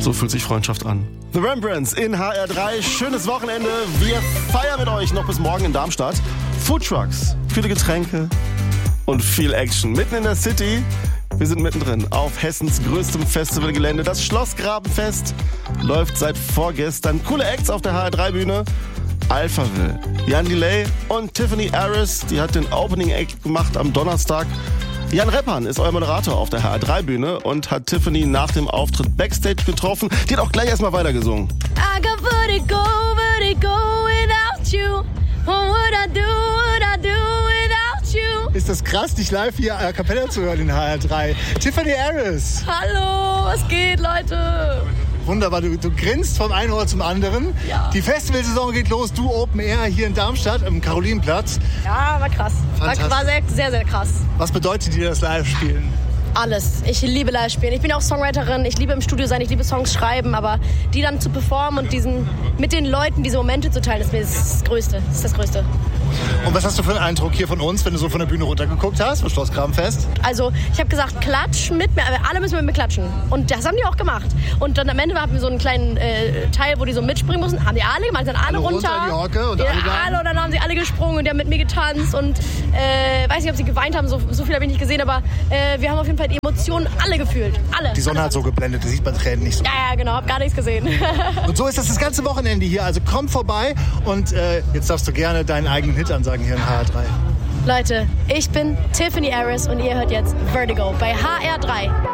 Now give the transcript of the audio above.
So fühlt sich Freundschaft an. The Rembrandts in HR3. Schönes Wochenende. Wir feiern mit euch noch bis morgen in Darmstadt. Foodtrucks, kühle Getränke und viel Action. Mitten in der City. Wir sind mittendrin auf Hessens größtem Festivalgelände. Das Schlossgrabenfest läuft seit vorgestern. Coole Acts auf der HR3-Bühne. Alphaville, Jan Delay und Tiffany Harris. Die hat den Opening Act gemacht am Donnerstag. Jan Reppan ist euer Moderator auf der HR3-Bühne und hat Tiffany nach dem Auftritt Backstage getroffen. Die hat auch gleich erstmal weitergesungen. I got vertigo without you. What would I do without you? Ist das krass, dich live hier a cappella zu hören in HR3. Tiffany Harris. Hallo, was geht, Leute? Wunderbar, du grinst vom einen Ohr zum anderen. Ja. Die Festivalsaison geht los, du Open Air hier in Darmstadt am Karolinenplatz. Ja, war krass. War sehr, sehr, sehr krass. Was bedeutet dir das Live-Spielen? Alles. Ich liebe Live-Spielen. Ich bin auch Songwriterin. Ich liebe im Studio sein. Ich liebe Songs schreiben. Aber die dann zu performen und mit den Leuten diese Momente zu teilen, ist das Größte. Das ist das Größte. Und was hast du für einen Eindruck hier von uns, wenn du so von der Bühne runtergeguckt hast, vom Schlossgrabenfest? Also, ich habe gesagt, klatsch mit mir. Alle müssen mit mir klatschen. Und das haben die auch gemacht. Und dann am Ende hatten wir so einen kleinen Teil, wo die so mitspringen mussten. Haben die alle gemacht. Dann alle runter. Die Hocke und alle und dann haben sie alle gesprungen und die haben mit mir getanzt. Und weiß nicht, ob sie geweint haben. So viel habe ich nicht gesehen. Aber wir haben auf jeden Fall die Emotionen alle gefühlt. Alle. Die Sonne hat so geblendet, das sieht man Tränen nicht so. Ja, genau. Hab gar nichts gesehen. Und so ist das ganze Wochenende hier. Also komm vorbei und jetzt darfst du gerne deinen eigenen Hit ansagen hier in HR3. Leute, ich bin Tiffany Harris und ihr hört jetzt Vertigo bei HR3.